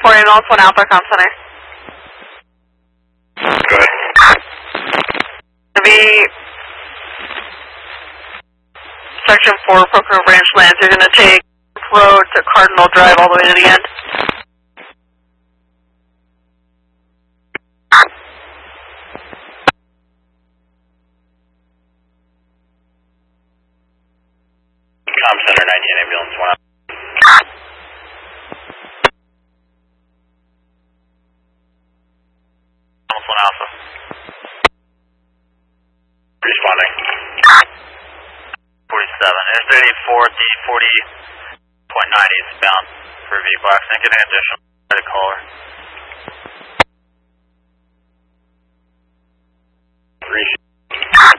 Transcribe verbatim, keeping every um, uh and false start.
four ambulance, one Alpha Com Center. Go ahead. Gonna be section four, Pocono Branch lands. You're gonna take road to Cardinal Drive all the way to the end. Com Center, nineteen ambulance, one Alpha. One Alpha. Responding. forty-seven. S eighty-four D forty point nine eastbound for V-Box. And getting additional caller.